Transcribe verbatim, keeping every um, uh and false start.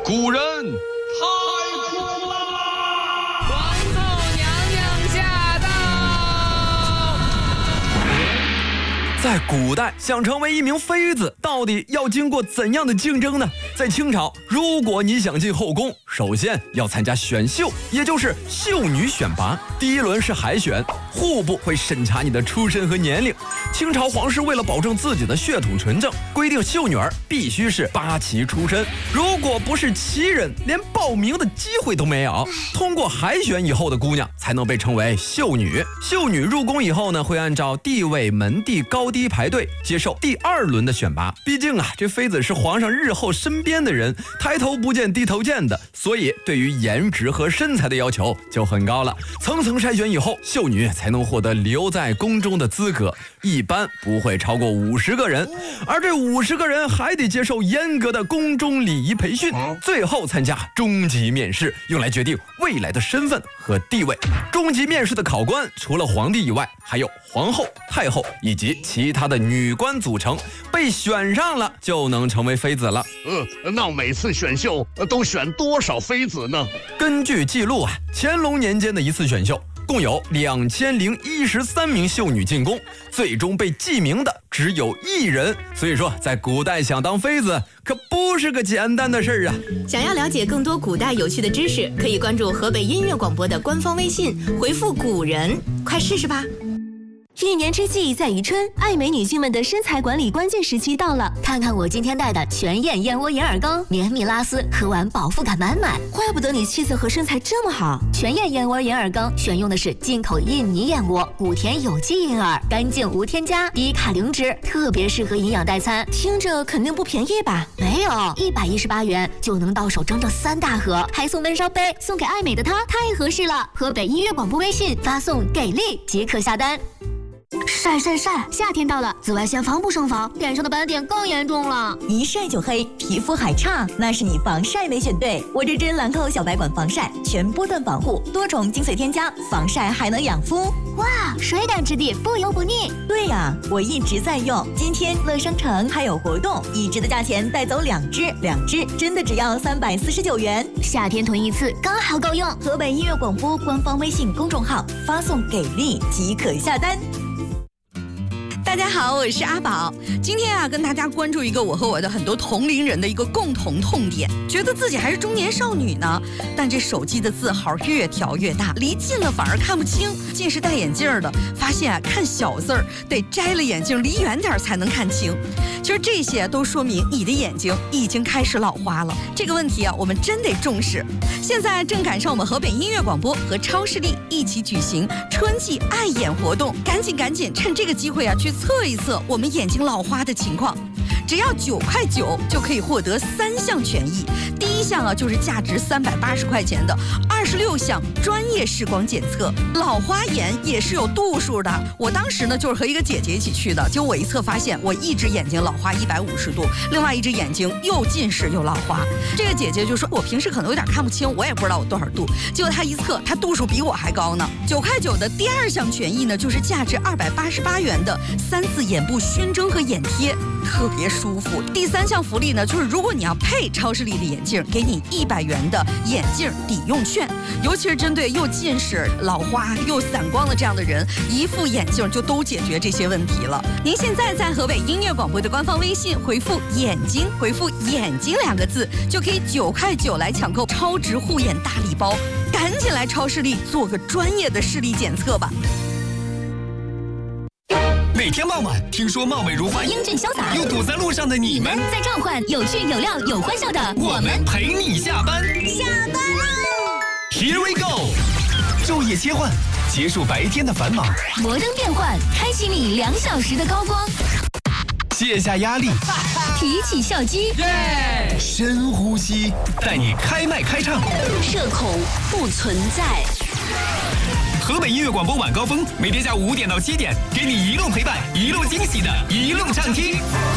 古人太苦了。 皇后娘娘驾到！ 在古代，想成为一名妃子，到底要经过怎样的竞争呢？在清朝，如果你想进后宫，首先要参加选秀，也就是秀女选拔。第一轮是海选，户部会审查你的出身和年龄。清朝皇室为了保证自己的血统纯正，规定秀女儿必须是八旗出身，如果不是旗人，连报名的机会都没有。通过海选以后的姑娘才能被称为秀女。秀女入宫以后呢，会按照地位、门第、高低排队，接受第二轮的选拔。毕竟啊，这妃子是皇上日后身边的人，抬头不见低头见的，所以对于颜值和身材的要求就很高了。层层筛选以后，秀女才能获得留在宫中的资格，一般不会超过五十个人，而这五十个人还得接受严格的宫中礼仪培训，最后参加终极面试，用来决定未来的身份和地位。终极面试的考官除了皇帝以外，还有皇后、太后以及其他的女官组成，被选上了就能成为妃子了。 呃，那每次选秀都选多少妃子呢？ 根据记录啊，乾隆年间的一次选秀，共有两千零一十三名秀女进宫，最终被记名的只有一人。所以说，在古代想当妃子可不是个简单的事儿啊！ 想要了解更多古代有趣的知识，可以关注河北音乐广播的官方微信，回复“古人”，快试试吧。 一年之计在于春，爱美女性们的身材管理关键时期到了。 看看我今天带的全燕燕窝银耳羹，绵密拉丝，喝完饱腹感满满。 怪不得你气色和身材这么好。 全燕燕窝银耳羹选用的是进口印尼燕窝，谷田有机银耳，干净无添加，低卡零脂，特别适合营养代餐。 听着肯定不便宜吧？ 没有，一百一十八元就能到手整整三大盒，还送温烧杯，送给爱美的她太合适了。河北音乐广播微信发送给力即可下单。晒晒晒！夏天到了，紫外线防不胜防，脸上的斑点更严重了。 一晒就黑，皮肤还差，那是你防晒没选对。我这支兰蔻小白管防晒，全波段防护，多重精髓添加，防晒还能养肤。 哇，水感质地，不油不腻。 对呀，我一直在用。今天乐商城还有活动，一支的价钱带走两支，两支真的只要三百四十九元。 夏天囤一次刚好够用。 河北音乐广播官方微信公众号发送给力即可下单。 大家好，我是阿宝。今天啊，跟大家关注一个我和我的很多同龄人的一个共同痛点，觉得自己还是中年少女呢，但这手机的字号越调越大，离近了反而看不清。近视戴眼镜的发现啊，看小字儿得摘了眼镜离远点才能看清。其实这些都说明你的眼睛已经开始老花了。这个问题啊，我们真得重视。现在正赶上我们河北音乐广播和超视力一起举行春季爱眼活动，赶紧赶紧趁这个机会啊，去测一测我们眼睛老花的情况。只要九块九就可以获得三项权益。第一项啊，就是价值三百八十块钱的二十六项专业视光检测。老花眼也是有度数的。我当时呢，就是和一个姐姐一起去的，结果我一测发现，我一只眼睛老花一百五十度，另外一只眼睛又近视又老花。这个姐姐就说，我平时可能有点看不清，我也不知道我多少度。结果她一测，她度数比我还高呢。九块九的第二项权益呢，就是价值二百八十八元的三次眼部熏蒸和眼贴，特别舒服。第三项福利呢，就是如果你要配超视力的眼镜，给你一百元的眼镜抵用券。尤其是针对又近视、老花又散光的这样的人，一副眼镜就都解决这些问题了。您现在在河北音乐广播的官方微信回复“眼睛”，回复“眼睛”两个字，就可以九块九来抢购超值护眼大礼包。赶紧来超视力做个专业的视力检测吧。 每天傍晚，听说貌美如花、 英俊潇洒又堵在路上的你们， 在召唤有趣有料有欢笑的我们陪你下班。 下班喽 ！Here we go！ 昼夜切换，结束白天的繁忙。 摩登变换，开启你两小时的高光。 卸下压力， 提起笑肌， 耶！深呼吸，带你开麦开唱。 社恐不存在。 河北音乐广播晚高峰，每天下午五点到七点，给你一路陪伴，一路惊喜的一路畅听。